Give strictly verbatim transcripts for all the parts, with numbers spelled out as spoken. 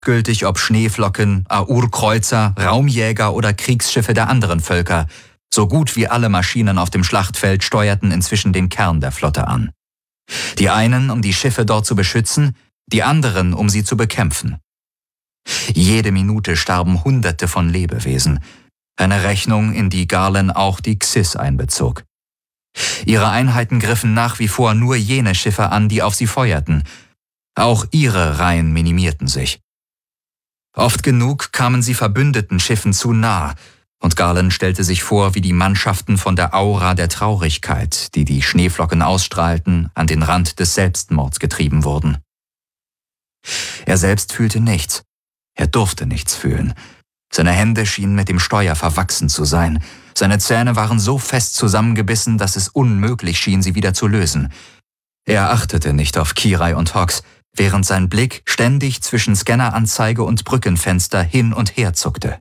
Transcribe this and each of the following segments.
gleichgültig ob Schneeflocken, Aur-Kreuzer, Raumjäger oder Kriegsschiffe der anderen Völker. So gut wie alle Maschinen auf dem Schlachtfeld steuerten inzwischen den Kern der Flotte an. Die einen, um die Schiffe dort zu beschützen, die anderen, um sie zu bekämpfen. Jede Minute starben Hunderte von Lebewesen, eine Rechnung, in die Garland auch die Xyz einbezog. Ihre Einheiten griffen nach wie vor nur jene Schiffe an, die auf sie feuerten. Auch ihre Reihen minimierten sich. Oft genug kamen sie verbündeten Schiffen zu nah, und Garland stellte sich vor, wie die Mannschaften von der Aura der Traurigkeit, die die Schneeflocken ausstrahlten, an den Rand des Selbstmords getrieben wurden. Er selbst fühlte nichts. Er durfte nichts fühlen. Seine Hände schienen mit dem Steuer verwachsen zu sein. Seine Zähne waren so fest zusammengebissen, dass es unmöglich schien, sie wieder zu lösen. Er achtete nicht auf Kirai und Hox, während sein Blick ständig zwischen Scanneranzeige und Brückenfenster hin und her zuckte.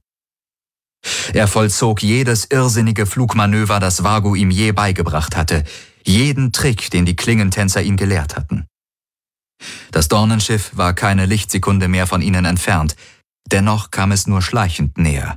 Er vollzog jedes irrsinnige Flugmanöver, das Vago ihm je beigebracht hatte, jeden Trick, den die Klingentänzer ihn gelehrt hatten. Das Dornenschiff war keine Lichtsekunde mehr von ihnen entfernt, dennoch kam es nur schleichend näher.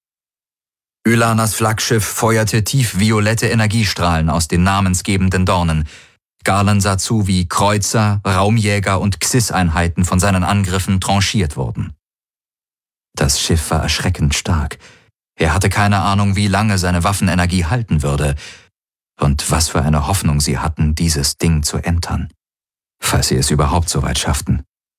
Ylanas Flaggschiff feuerte tiefviolette Energiestrahlen aus den namensgebenden Dornen. Garland sah zu, wie Kreuzer, Raumjäger und Xyz-Einheiten von seinen Angriffen tranchiert wurden. Das Schiff war erschreckend stark. Er hatte keine Ahnung, wie lange seine Waffenenergie halten würde und was für eine Hoffnung sie hatten, dieses Ding zu entern, falls sie es überhaupt so weit schafften.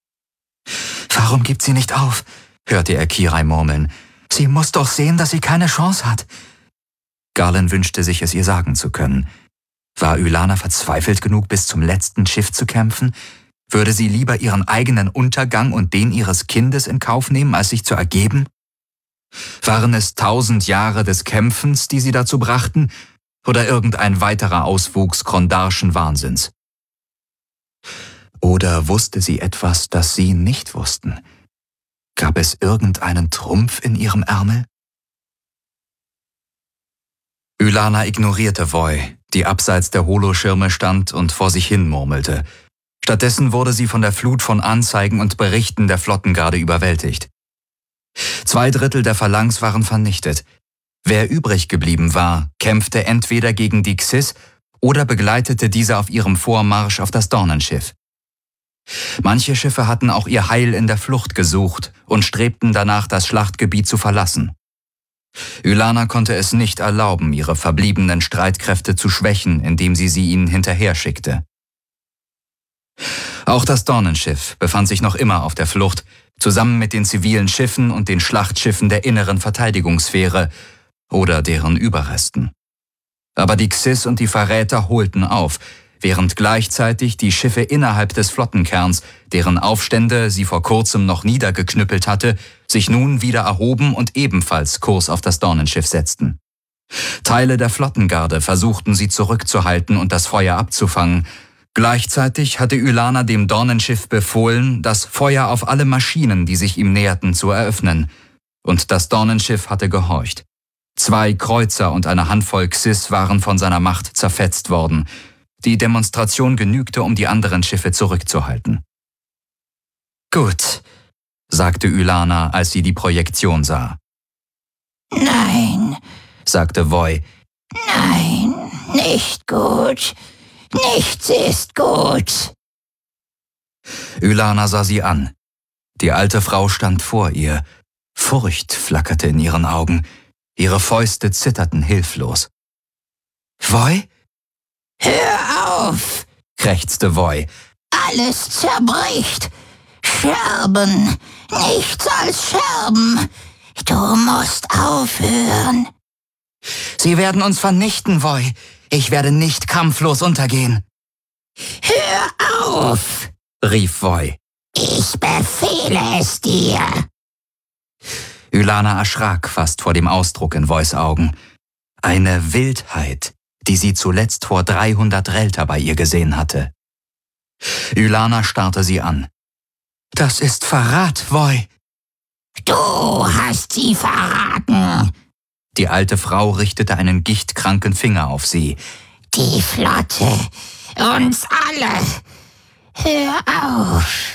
»Warum gibt sie nicht auf?« hörte er Kirai murmeln. »Sie muss doch sehen, dass sie keine Chance hat.« Garland wünschte sich, es ihr sagen zu können. War Ylana verzweifelt genug, bis zum letzten Schiff zu kämpfen? Würde sie lieber ihren eigenen Untergang und den ihres Kindes in Kauf nehmen, als sich zu ergeben? Waren es tausend Jahre des Kämpfens, die sie dazu brachten, oder irgendein weiterer Auswuchs Krondarschen Wahnsinns? Oder wusste sie etwas, das sie nicht wussten? Gab es irgendeinen Trumpf in ihrem Ärmel? Ylana ignorierte Voy, die abseits der Holoschirme stand und vor sich hin murmelte. Stattdessen wurde sie von der Flut von Anzeigen und Berichten der Flottengarde überwältigt. Zwei Drittel der Phalanx waren vernichtet. Wer übrig geblieben war, kämpfte entweder gegen die Xyz oder begleitete diese auf ihrem Vormarsch auf das Dornenschiff. Manche Schiffe hatten auch ihr Heil in der Flucht gesucht und strebten danach, das Schlachtgebiet zu verlassen. Ylana konnte es nicht erlauben, ihre verbliebenen Streitkräfte zu schwächen, indem sie sie ihnen hinterher schickte. Auch das Dornenschiff befand sich noch immer auf der Flucht, zusammen mit den zivilen Schiffen und den Schlachtschiffen der inneren Verteidigungssphäre oder deren Überresten. Aber die Xyz und die Verräter holten auf, während gleichzeitig die Schiffe innerhalb des Flottenkerns, deren Aufstände sie vor kurzem noch niedergeknüppelt hatte, sich nun wieder erhoben und ebenfalls Kurs auf das Dornenschiff setzten. Teile der Flottengarde versuchten sie zurückzuhalten und das Feuer abzufangen. Gleichzeitig hatte Ylana dem Dornenschiff befohlen, das Feuer auf alle Maschinen, die sich ihm näherten, zu eröffnen. Und das Dornenschiff hatte gehorcht. Zwei Kreuzer und eine Handvoll Xyz waren von seiner Macht zerfetzt worden. Die Demonstration genügte, um die anderen Schiffe zurückzuhalten. »Gut«, sagte Ylana, als sie die Projektion sah. »Nein«, sagte Voy. »Nein, nicht gut. Nichts ist gut.« Ylana sah sie an. Die alte Frau stand vor ihr. Furcht flackerte in ihren Augen. Ihre Fäuste zitterten hilflos. »Voy?« »Hör auf«, krächzte Voy. »Alles zerbricht. Scherben. Nichts als Scherben. Du musst aufhören.« »Sie werden uns vernichten, Voy. Ich werde nicht kampflos untergehen.« »Hör auf«, rief Voy. »Ich befehle es dir.« Ylana erschrak fast vor dem Ausdruck in Voys Augen. Eine Wildheit, die sie zuletzt vor dreihundert Relter bei ihr gesehen hatte. Ylana starrte sie an. »Das ist Verrat, Voy.« »Du hast sie verraten.« Die alte Frau richtete einen gichtkranken Finger auf sie. »Die Flotte, uns alle. Hör auf.«